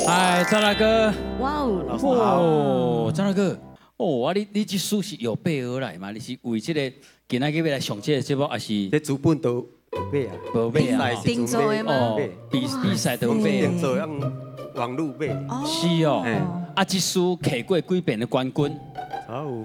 嗨，张大哥， 哇哦， 老师好。 哦，张大哥，哦，你这书是有备而来吗？你是为这个今仔日要来上这个节目，还是这主本都买啊， 无买啊？ 比赛定做的吗哦，比赛都买定做用网络买， 是哦。啊，这书摕过几遍的冠军？ 有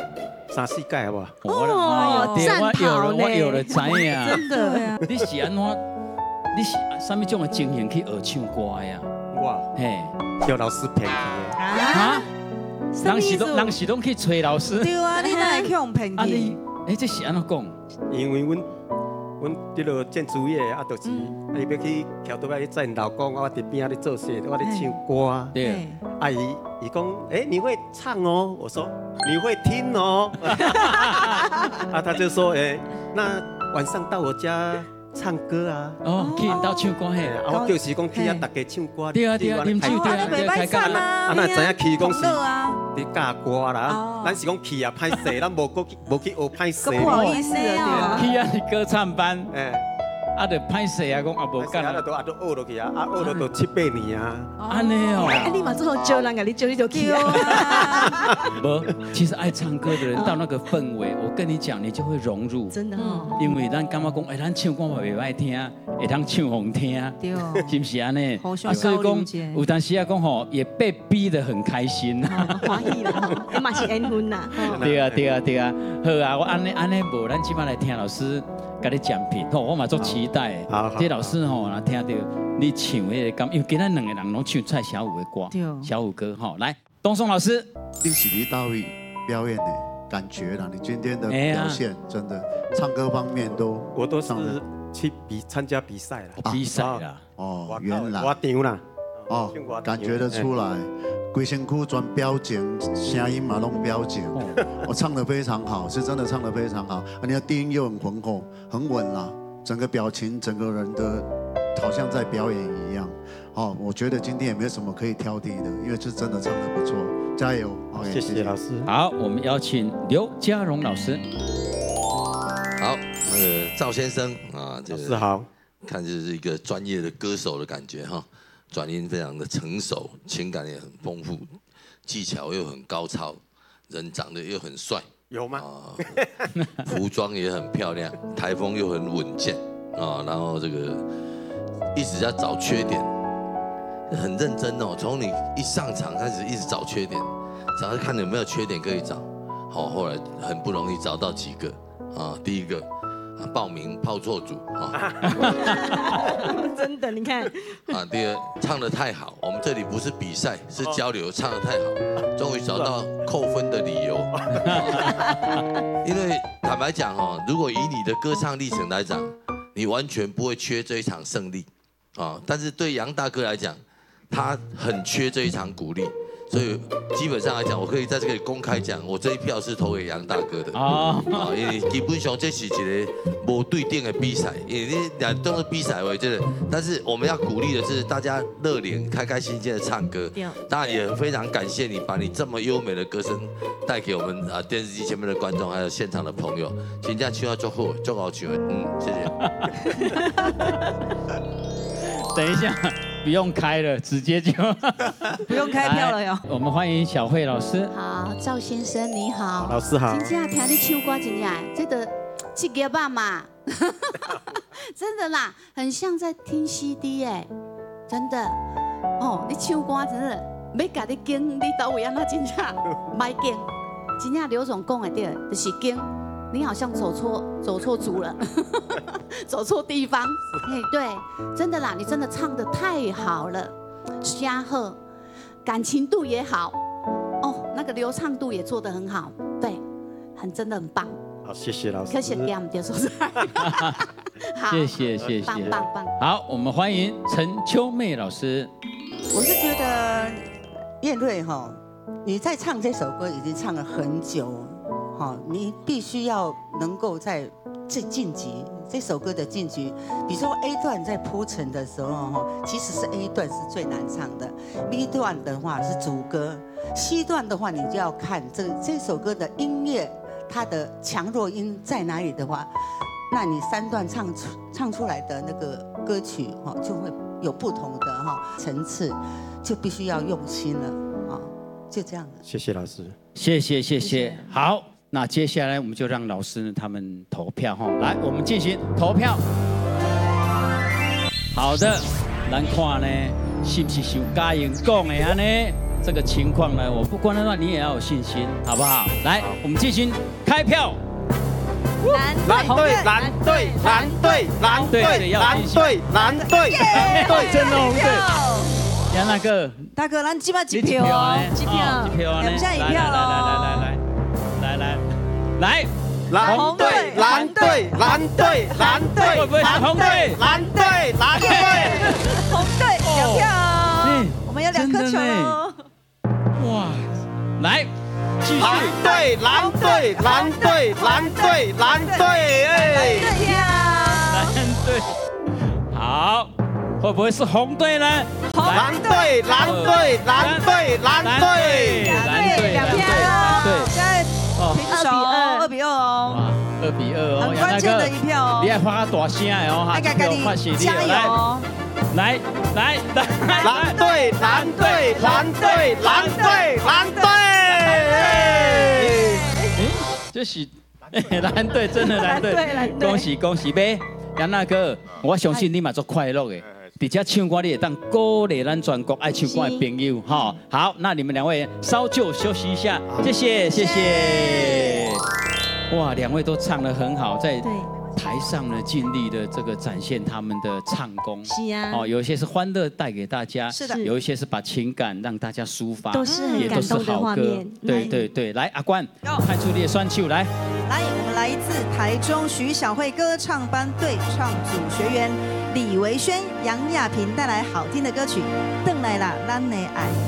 3、4届好不好？ 哦对战袍呢我有了知影。 真的， 你是安怎？你是什么种的情形去学唱歌呀？ 我嘿， 叫老师骗去的。 啊？人是拢去找老师。 对啊，你哪会去用骗啊去？ 你，这是安怎讲？ 因为阮这个建筑业啊，就是伊要去桥头来载老公，我伫边仔咧做事，我咧唱歌。 对。 阿姨讲，你会唱哦？我说你会听哦。啊，他就说，那晚上到我家唱歌啊。 哦，去因兜唱歌嘿。 啊，我就是讲去啊，大家唱歌。 对啊，啉酒对啊， 袂歹唱啊。 啊，那知影去讲是啊， 伫教歌啦。咱是讲去啊，歹势，咱无去学歹势。 不好意思了，对啊。 去啊，是歌唱班。啊，就歹势啊，讲啊无干啊，都学落去啊，啊学落都7、8年啊。 安尼哦。 你嘛最好招人家，你招你就去啊。 不，其实爱唱歌的人到那个氛围，我跟你讲，你就会融入。 真的哦。 因为咱感觉讲，咱唱歌嘛袂歹听，会当唱好听， 对， 是不是安尼？ 所以讲有当时啊讲吼，也被逼得很开心。 欢喜啦，你嘛是缘分呐。 对啊，好啊，我安尼无，咱即摆来听老师甲你讲评，吼，我嘛足期待。这老师吼，若听到你唱迄个感，因为今仔两个人拢唱蔡小五的歌，小五歌吼，来，东松老师， 你是你到位表演的感觉啦，你今天的表现真的，唱歌方面都， 我都是去参加比赛啦， 比赛啦， 哦，原来， 我场啦， 哦，感觉得出来。规身躯全表情，声音嘛拢表情，我唱得非常好，是真的唱得非常好，你的低音又很浑厚，很稳啦，整个表情，整个人的好像在表演一样。哦，我觉得今天也没有什么可以挑剔的，因为是真的唱得不错，加油！ 谢谢老师。 好，我们邀请刘家荣老师。 好，那个赵先生啊， 老师好， 看就是一个专业的歌手的感觉哈。转音非常的成熟，情感也很丰富，技巧又很高超，人长得又很帅， 有吗？ 服装也很漂亮，台风又很稳健啊，然后这个一直在找缺点，很认真哦，从你一上场开始一直找缺点，找看有没有缺点可以找，好，后来很不容易找到几个啊，第一个。报名泡错组啊！ 真的，你看啊，第二唱得太好，我们这里不是比赛，是交流，唱得太好，终于找到扣分的理由。因为坦白讲哦，如果以你的歌唱历程来讲，你完全不会缺这一场胜利啊。但是对杨大哥来讲，他很缺这一场鼓励。所以基本上来讲，我可以在这里公开讲，我这一票是投给杨大哥的啊，因为基本上这是一个无对定的比赛，因为你两都是比赛为真的，但是我们要鼓励的是大家热脸、开开心心的唱歌。当然也非常感谢你把你这么优美的歌声带给我们电视机前面的观众，还有现场的朋友。请假期要做好，做好球，谢谢。 等一下。不用开了，直接就不用开票了哟。 我们欢迎小慧老师。 好，赵先生你好。 老师好。 真正听你唱歌，真正这个职业吧嘛，真的啦，很像在听 CD 哎，真的。哦，你唱歌真的，要家己经，你到位安那真正歹经，真正刘总讲的对，就是经。你好像走错组了，走错地方。哎，对，真的啦，你真的唱得太好了，声好，感情度也好，哦，那个流畅度也做得很好，对，真的很棒。 好，谢谢老师。 可惜点就说出来。好， 谢谢， 棒。 好，我们欢迎陈秋妹老师。 我是觉得燕瑞哈，你在唱这首歌已经唱了很久。好，你必须要能够在晋级这首歌的晋级。比如说 A 段在铺陈的时候，哈，其实是 A 段是最难唱的 ，B 段的话是主歌 ，C 段的话你就要看这首歌的音乐它的强弱音在哪里的话，那你3段唱出来的那个歌曲哈就会有不同的层次。 就必须要用心了啊，就这样了。 谢谢老师， 谢谢。好，那接下来我们就让老师他们投票哈，来，我们进行投票。好的，咱看呢，是不是像嘉莹讲的安呢？这个情况呢，我不管的话，你也要有信心，好不好？来，我们进行开票。 蓝队， 真的红队。杨大哥， 大哥，咱起码几票哦，几票， 啊， 现在一票哦。 来， 蓝队， 会不会是红队？ 蓝队， 红队2票哦，我们有2颗球哦。 哇，来，继续。 蓝队， 好，会不会是红队呢？ 蓝队 2票哦，现在平手2比2哦 ，2比2哦， 很关键的一票哦， 你要发大声的哦，哈，发血力， 加油哦！ 来， 蓝队， 这是蓝队，真的蓝队，恭喜呗，杨大哥，我相信你嘛做快乐的。比较唱歌，你也当鼓励咱全国爱唱歌的朋友哈。好，那你们2位稍就休息一下，谢谢。哇，2位都唱得很好，在台上呢尽力的这个展现他们的唱功。 是啊。 哦，有一些是欢乐带给大家， 是的。 有一些是把情感让大家抒发， 都是很感动的画面。 对，来阿冠，派出你的选手来。 来，我们来自台中徐小慧歌唱班对唱组学员李维轩、杨亚萍带来好听的歌曲《邓来啦，咱的爱》。